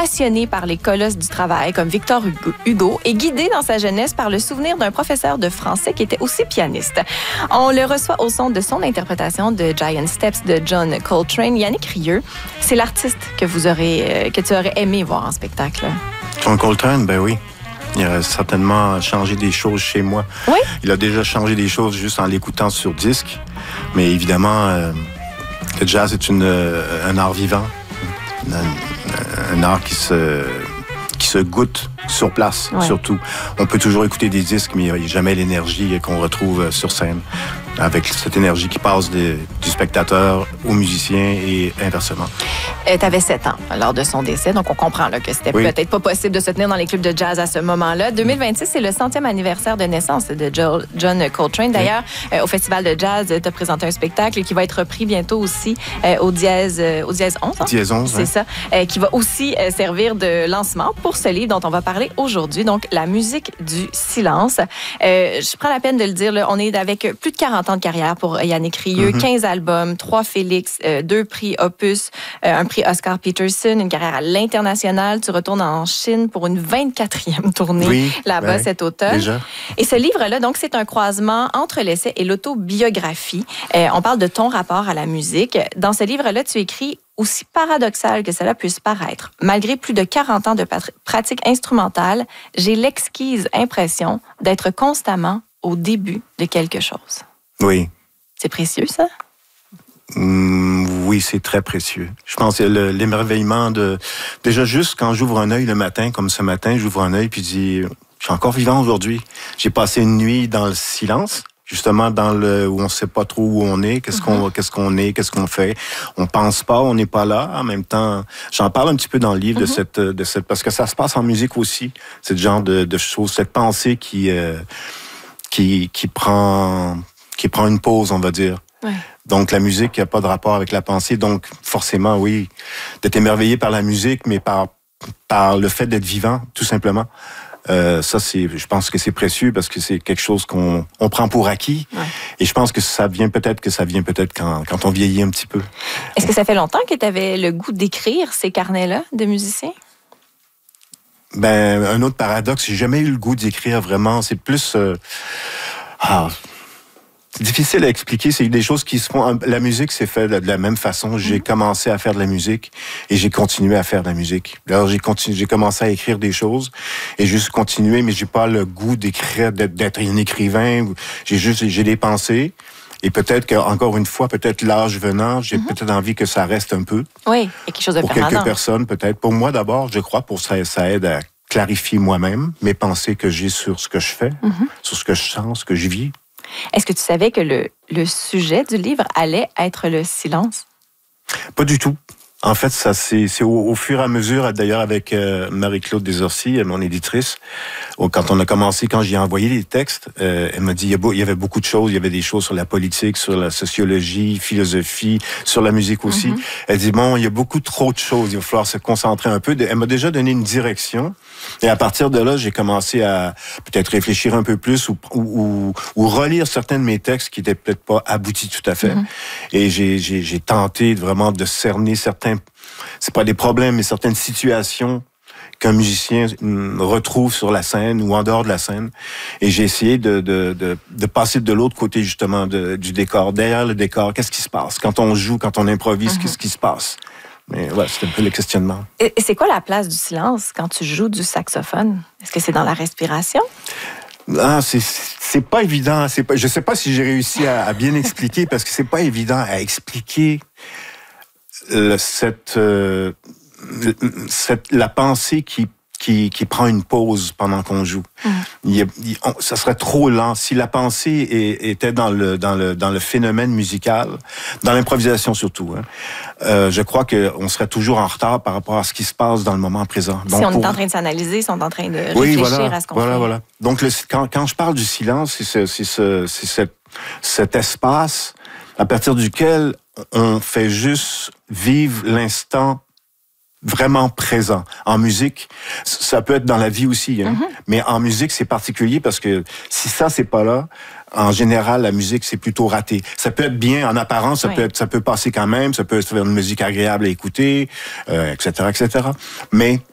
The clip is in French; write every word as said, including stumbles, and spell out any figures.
passionné par les colosses du travail comme Victor Hugo et guidé dans sa jeunesse par le souvenir d'un professeur de français qui était aussi pianiste. On le reçoit au son de son interprétation de Giant Steps de John Coltrane. Yannick Rieu, c'est l'artiste que vous aurez, que tu aurais aimé voir en spectacle. John Coltrane, ben oui. Il a certainement changé des choses chez moi. Oui? Il a déjà changé des choses juste en l'écoutant sur disque. Mais évidemment, euh, le jazz est une, euh, un art vivant. Un, un art qui se, qui se goûte sur place, ouais. Surtout. On peut toujours écouter des disques, mais il n'y a jamais l'énergie qu'on retrouve sur scène. Avec cette énergie qui passe de, du spectateur au musicien et inversement. Euh, tu avais sept ans lors de son décès, donc on comprend là, que c'était oui. peut-être pas possible de se tenir dans les clubs de jazz à ce moment-là. deux mille vingt-six, c'est le centième anniversaire de naissance de John Coltrane. D'ailleurs, oui. euh, au Festival de jazz, tu as présenté un spectacle qui va être repris bientôt aussi euh, au Dièse, euh, au Dièse onze. Hein? Dièse onze, c'est hein? ça. Euh, qui va aussi euh, servir de lancement pour ce livre dont on va parler aujourd'hui, donc La musique du silence. Euh, je prends la peine de le dire, là, on est avec plus de quarante ans de carrière pour Yannick Rieu, mm-hmm. quinze albums, trois Félix, euh, deux prix Opus, euh, un prix Oscar Peterson, une carrière à l'international. Tu retournes en Chine pour une vingt-quatrième tournée oui, là-bas ben, cet automne. Déjà. Et ce livre-là, donc, c'est un croisement entre l'essai et l'autobiographie. Euh, on parle de ton rapport à la musique. Dans ce livre-là, tu écris aussi paradoxal que cela puisse paraître. Malgré plus de quarante ans de pat- pratique instrumentale, j'ai l'exquise impression d'être constamment au début de quelque chose. Oui. C'est précieux, ça? Mmh, oui, c'est très précieux. Je pense que le, l'émerveillement de... Déjà, juste quand j'ouvre un œil le matin, comme ce matin, j'ouvre un œil puis je dis, je suis encore vivant aujourd'hui. J'ai passé une nuit dans le silence, justement dans le où on ne sait pas trop où on est, qu'est-ce, mm-hmm. qu'on, qu'est-ce qu'on est, qu'est-ce qu'on fait. On pense pas, on n'est pas là. En même temps, j'en parle un petit peu dans le livre mm-hmm. de cette... de cette parce que ça se passe en musique aussi, ce genre de, de choses, cette pensée qui, euh, qui, qui prend... qui prend une pause, on va dire. Ouais. Donc, la musique n'a pas de rapport avec la pensée. Donc, forcément, oui, d'être émerveillé par la musique, mais par, par le fait d'être vivant, tout simplement. Euh, ça, c'est, je pense que c'est précieux parce que c'est quelque chose qu'on on prend pour acquis. Ouais. Et je pense que ça vient peut-être que ça vient peut-être quand, quand on vieillit un petit peu. Est-ce que ça fait longtemps que tu avais le goût d'écrire ces carnets-là de musicien? Ben, un autre paradoxe, j'ai jamais eu le goût d'écrire vraiment. C'est plus... Euh, ah, c'est difficile à expliquer. C'est des choses qui se font... La musique s'est faite de la même façon. J'ai mmh. commencé à faire de la musique et j'ai continué à faire de la musique. Alors, j'ai, continué, j'ai commencé à écrire des choses et juste continué, mais j'ai pas le goût d'écrire, d'être, d'être un écrivain. J'ai juste... J'ai des pensées. Et peut-être qu'encore une fois, peut-être l'âge venant, j'ai mmh. peut-être envie que ça reste un peu. Oui, il y a quelque chose de pour permanent. Pour quelques personnes, peut-être. Pour moi, d'abord, je crois, pour ça, ça aide à clarifier moi-même mes pensées que j'ai sur ce que je fais, mmh. sur ce que je sens, ce que je vis. Est-ce que tu savais que le, le sujet du livre allait être le silence? Pas du tout. En fait, ça c'est, c'est au, au fur et à mesure, d'ailleurs avec euh, Marie-Claude Desorcy, mon éditrice, quand on a commencé, quand j'ai envoyé les textes, euh, elle m'a dit il y, a beau, il y avait beaucoup de choses, il y avait des choses sur la politique, sur la sociologie, philosophie, sur la musique aussi. Mm-hmm. Elle dit bon, il y a beaucoup trop de choses, il va falloir se concentrer un peu. Elle m'a déjà donné une direction, et à partir de là, j'ai commencé à peut-être réfléchir un peu plus ou, ou, ou relire certains de mes textes qui étaient peut-être pas aboutis tout à fait. Mm-hmm. Et j'ai, j'ai, j'ai tenté vraiment de cerner certains, c'est pas des problèmes, mais certaines situations qu'un musicien retrouve sur la scène ou en dehors de la scène. Et j'ai essayé de, de, de, de passer de l'autre côté, justement, de, du décor. Derrière le décor, qu'est-ce qui se passe? Quand on joue, quand on improvise, mm-hmm. qu'est-ce qui se passe? Mais ouais, c'est un peu le questionnement. Et c'est quoi la place du silence quand tu joues du saxophone? Est-ce que c'est dans la respiration? Ah, c'est, c'est pas évident. C'est pas, je sais pas si j'ai réussi à, à bien expliquer, parce que c'est pas évident à expliquer le, cette... Euh, Cette, la pensée qui, qui, qui prend une pause pendant qu'on joue. Mmh. Il, il, on, ça serait trop lent. Si la pensée est, était dans le, dans, le, dans le phénomène musical, dans l'improvisation surtout, hein, euh, je crois qu'on serait toujours en retard par rapport à ce qui se passe dans le moment présent. Donc, si on pour... est en train de s'analyser, si on est en train de oui, réfléchir voilà, à ce qu'on voilà, fait. Voilà. Donc, le, quand, quand je parle du silence, c'est, ce, c'est, ce, c'est cet, cet espace à partir duquel on fait juste vivre l'instant vraiment présent. En musique, ça peut être dans la vie aussi, hein? Mm-hmm. Mais en musique, c'est particulier parce que si ça, c'est pas là, en général, la musique, c'est plutôt raté. Ça peut être bien en apparence, ça, oui. peut, être, ça peut passer quand même, ça peut être une musique agréable à écouter, euh, et cetera, et cetera. Mais